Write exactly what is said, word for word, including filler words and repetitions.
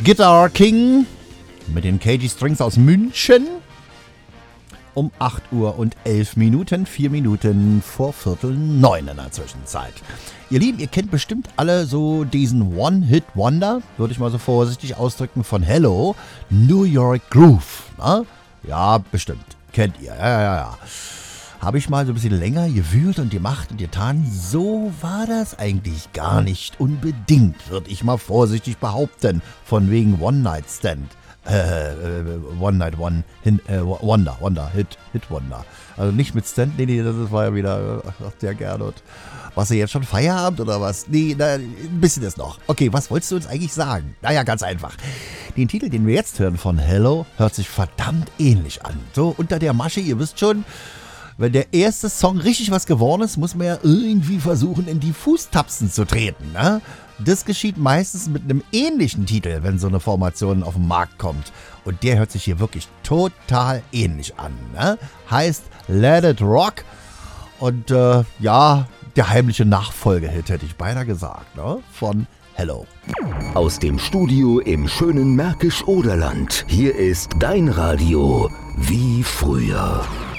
Guitar King mit den K G Strings aus München. Um acht Uhr und elf Minuten, vier Minuten vor Viertel neun in der Zwischenzeit. Ihr Lieben, ihr kennt bestimmt alle so diesen One-Hit-Wonder, würde ich mal so vorsichtig ausdrücken, von Hello, New York Groove. Na? Ja, bestimmt. Kennt ihr. Ja, ja, ja. Habe ich mal so ein bisschen länger gewühlt und gemacht und getan. So war das eigentlich gar nicht unbedingt, würde ich mal vorsichtig behaupten. Von wegen One-Night-Stand. Äh, äh, One Night One hin, äh, Wonder, Wonder, Hit, Hit Wonder. Also nicht mit Stand, nee, nee, das war ja wieder, ach der Gernot. Was, ihr jetzt schon Feierabend oder was? Nee, na, ein bisschen ist noch. Okay, was wolltest du uns eigentlich sagen? Naja, ganz einfach. Den Titel, den wir jetzt hören von Hello, hört sich verdammt ähnlich an. So unter der Masche, ihr wisst schon, wenn der erste Song richtig was geworden ist, muss man ja irgendwie versuchen, in die Fußtapsen zu treten, ne? Das geschieht meistens mit einem ähnlichen Titel, wenn so eine Formation auf den Markt kommt. Und der hört sich hier wirklich total ähnlich an, ne? Heißt Let It Rock. Und äh, ja, der heimliche Nachfolgehit, hätte ich beinahe gesagt, ne? Von Hello. Aus dem Studio im schönen Märkisch-Oderland. Hier ist dein Radio wie früher.